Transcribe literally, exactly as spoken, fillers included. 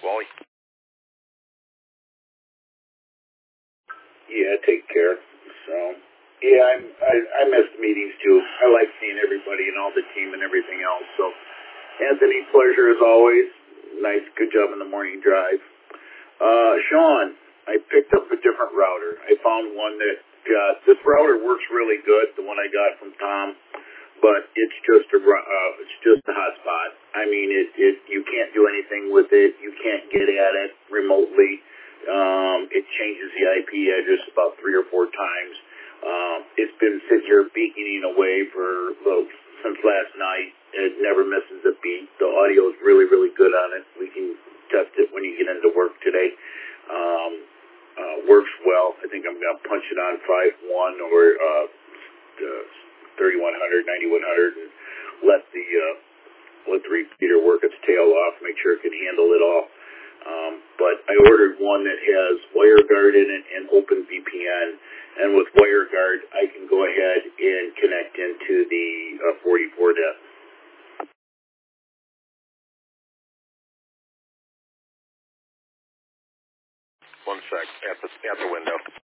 Wally? Yeah, take care. So, yeah, I, I, I missed meetings too. I like seeing everybody and all the team and everything else. So, Anthony, pleasure as always. Nice, good job in the morning drive. Uh, Sean, I picked up a different router. I found one that got, this router works really good, the one I got from Tom, but it's just a, uh, it's just a hotspot. I mean, it, it, you can't do anything with it. You can't get at it remotely. Um, it changes the I P address about three or four times. Um, it's been sitting here beaconing away for, well, since last night. It never misses a beat. The audio is really, really good on it. We can test it when you get into work today. Um, uh, works well. I think I'm going to punch it on five one or uh, thirty-one hundred, ninety-one hundred, and let the uh, let the repeater work its tail off, make sure it can handle it all. Um, but I ordered one that has WireGuard in it and OpenVPN, and with WireGuard, I can go ahead and connect into the uh, forty-four depth. One sec. At the, at the window.